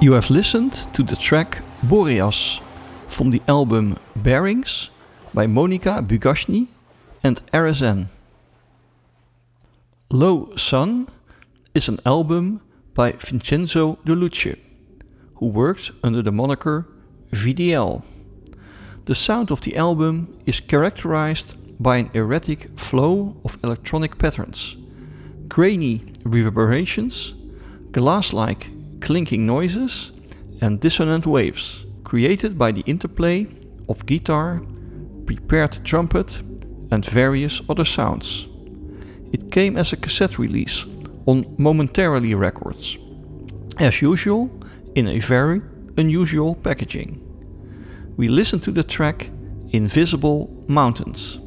You have listened to the track Boreas from the album Bearings by Monica Bugashny and RSN. Low Sun is an album by Vincenzo De Luce, who worked under the moniker VDL. The sound of the album is characterized by an erratic flow of electronic patterns, grainy reverberations, glass-like clinking noises, and dissonant waves, created by the interplay of guitar, prepared trumpet, and various other sounds. It came as a cassette release on Momentarily Records, as usual in a very unusual packaging. We listen to the track Invisible Mountains.